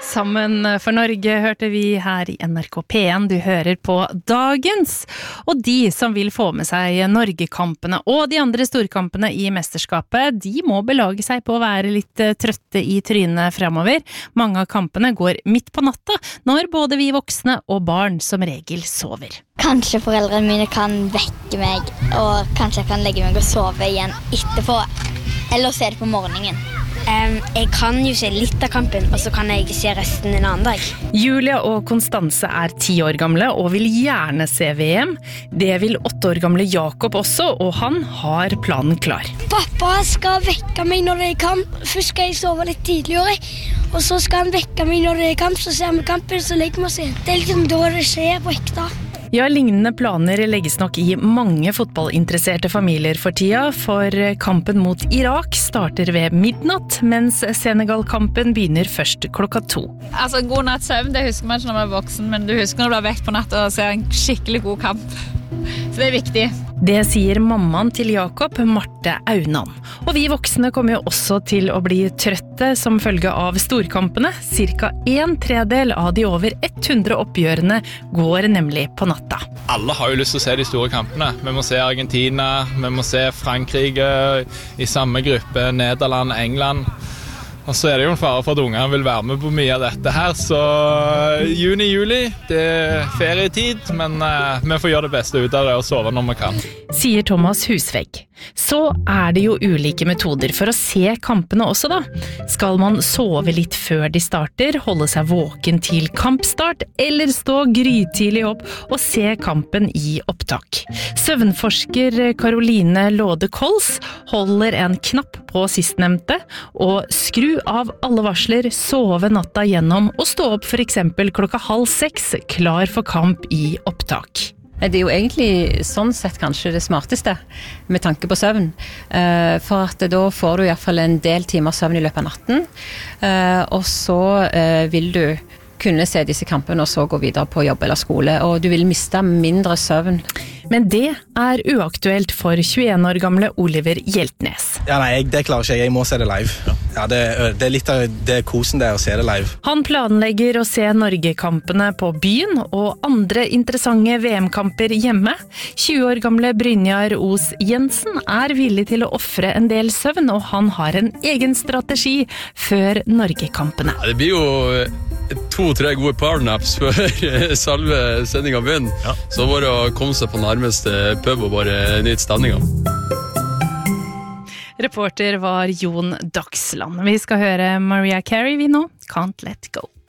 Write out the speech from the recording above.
Sammen for Norge hørte vi her i NRK P1. Du hører på Dagens. Og de som vil få med seg Norgekampene og de andre storkampene i mesterskapet, de må belage seg på å være litt trøtte i trynet fremover. Mange av kampene går midt på natta, når både vi voksne og barn som regel sover. Kanskje foreldrene mine kan vekke meg, og kanskje jeg kan legge meg og sove igjen etterpå, eller se det på morgenen. Jeg kan jo se litt av kampen, og så kan jeg se resten en annen dag. Julia og Konstanse 10 år gamle og vil gjerne se VM. Det vil 8 år gamle Jakob også, og han har planen klar. Pappa skal vekke meg når det kamp. Først skal jeg sove litt tidligere, og så skal han vekke meg når det kamp, så ser vi kampen, så legger vi oss inn. Det liksom da det skjer på ekte. Ja, lignende planer legges nok i mange fotballinteresserte familier for tida, for kampen mot Irak starter ved midnatt, mens Senegal-kampen begynner først klokka 2. Altså, god natts søvn, det husker man ikke når man voksen, men du husker når du har vekt på natt og ser en skikkelig god kamp. Så det er viktig. Det sier mammaen til Jakob, Marte Aunan. Og vi voksne kommer jo også til å bli trøtte som følge av storkampene. Cirka 1/3 av de over 100 oppgjørene går nemlig på natta. Alle har jo lyst til å se de store kampene. Vi må se Argentina, vi må se Frankrike i samme gruppe, Nederland, England. Og så er det jo en fare for at ungene vil være med på mye av dette her, så juni-juli, det er ferietid, men vi får gjøre det beste ut av det og sove når vi kan. Sier Thomas Husvegg. Så det jo ulike metoder for å se kampene også da. Skal man sove litt før de starter, holde seg våken til kampstart, eller stå grytidlig opp og se kampen i opptak? Søvnforsker Caroline Låde Kols holder en knapp på sistnevnte, og skru av alle varsler, sove natta gjennom og stå opp for eksempel 5:30 klar for kamp i opptak. Det jo egentlig sånn sett kanskje det smarteste med tanke på søvn, for at da får du i hvert fall en del timer søvn i løpet av natten, og så vil du kunne se disse kampene og så gå videre på jobb eller skole, og du vil miste mindre søvn. Men det uaktuelt for 21 år gamle Oliver Hjeltnes. Ja, nei, det klarer ikke jeg må se det live. Ja, det litt av det kosen det å se det live. Han planlegger å se Norgekampene på byen og andre interessante VM-kamper hjemme. 20 år gamle Brynjar Os Jensen villig til å offre en del søvn, og han har en egen strategi før Norgekampene. Ja, det blir jo 2-3 gode powernaps før salve sendingen begynner. Ja. Så bare å komme seg på nærmeste pub og bare nyte stemningen. Reporter var Jon Dagsland. Vi skal høre Mariah Carey vi nå. Can't Let Go.